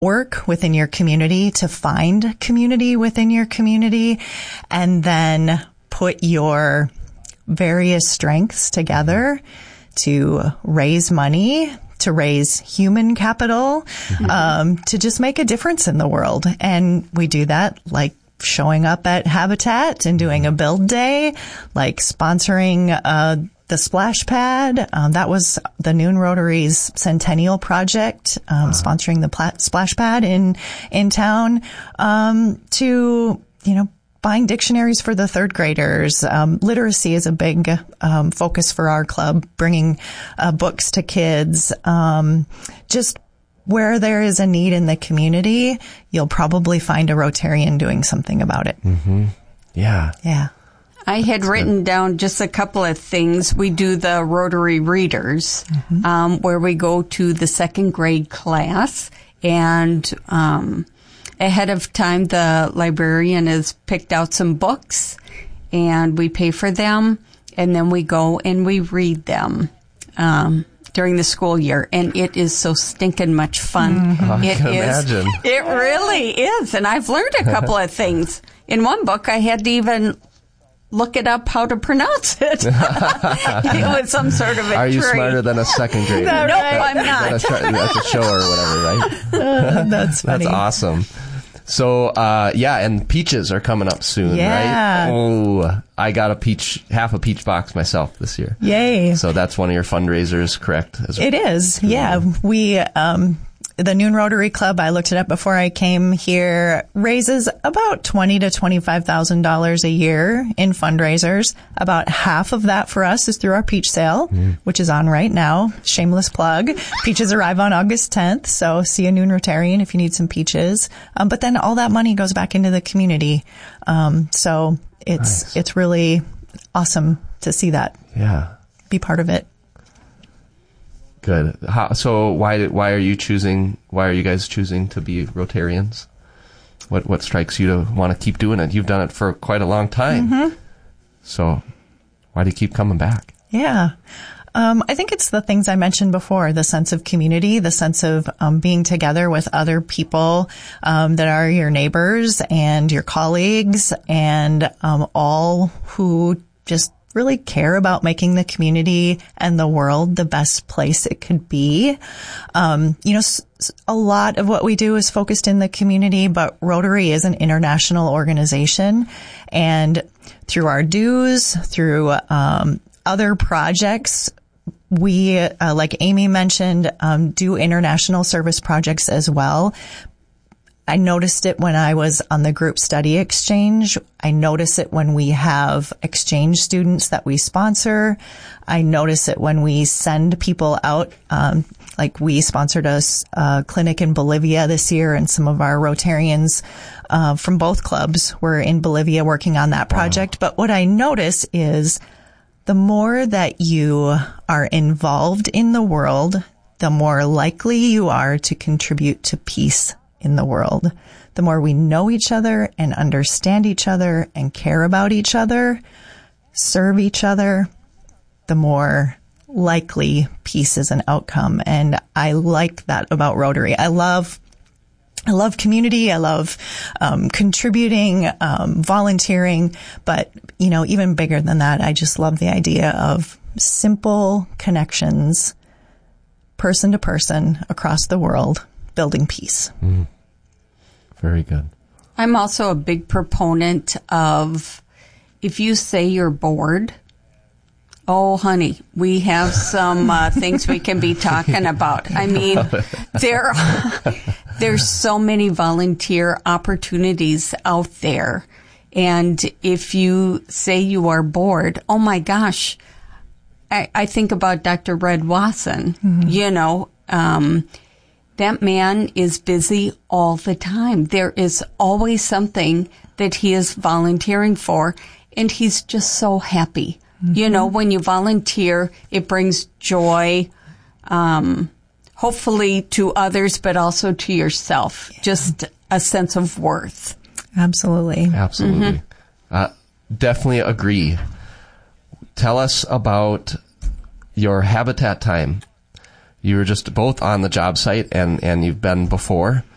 network within your community, to find community within your community, and then put your various strengths together to raise money, to raise human capital, to just make a difference in the world. And we do that like showing up at Habitat and doing a build day, like sponsoring the splash pad. That was the Noon Rotary's Centennial Project, sponsoring the splash pad in town, to, buying dictionaries for the third graders. Literacy is a big focus for our club, bringing books to kids. Just where there is a need in the community, you'll probably find a Rotarian doing something about it. Mm-hmm. Yeah. Yeah. I had written down just a couple of things. We do the Rotary Readers, where we go to the second grade class, and ahead of time, the librarian has picked out some books, and we pay for them, and then we go and we read them during the school year, and it is so stinking much fun. I can imagine. It really is, and I've learned a couple of things. In one book, I had to even look it up how to pronounce it. It was some sort of a Are you trick. smarter than a second grader? No, I'm not. At the show or whatever, right? That's funny. That's awesome. So, and peaches are coming up soon, Yeah. right? Oh, I got half a peach box myself this year. Yay. So that's one of your fundraisers, correct? It is. Yeah. We, the Noon Rotary Club, I looked it up before I came here, raises about $20,000 to $25,000 a year in fundraisers. About half of that for us is through our peach sale, which is on right now. Shameless plug. Peaches arrive on August 10th. So see a Noon Rotarian if you need some peaches. But then all that money goes back into the community. So it's really awesome to see that. Yeah. Be part of it. Good. So why are you guys choosing to be Rotarians? What strikes you to want to keep doing it? You've done it for quite a long time. So why do you keep coming back? Yeah. I think it's the things I mentioned before, the sense of community, the sense of being together with other people that are your neighbors and your colleagues, and all who just really care about making the community and the world the best place it could be. A lot of what we do is focused in the community, but Rotary is an international organization, and through our dues, through other projects, we, like Amy mentioned, do international service projects as well. I noticed it when I was on the group study exchange. I notice it when we have exchange students that we sponsor. I notice it when we send people out. Like we sponsored a clinic in Bolivia this year, and some of our Rotarians from both clubs were in Bolivia working on that project. Wow. But what I notice is the more that you are involved in the world, the more likely you are to contribute to peace in the world. The more we know each other and understand each other and care about each other, serve each other, the more likely peace is an outcome. And I like that about Rotary. I love community. I love contributing, volunteering, but even bigger than that, I just love the idea of simple connections, person to person across the world, building peace. Very good. I'm also a big proponent of, if you say you're bored, oh, honey, we have some things we can be talking about. I mean, there's so many volunteer opportunities out there. And if you say you are bored, oh my gosh, I think about Dr. Red Wasson, that man is busy all the time. There is always something that he is volunteering for, and he's just so happy. When you volunteer, it brings joy, hopefully to others, but also to yourself. Yeah. Just a sense of worth. Absolutely. Definitely agree. Tell us about your Habitat time. You were just both on the job site, and you've been before.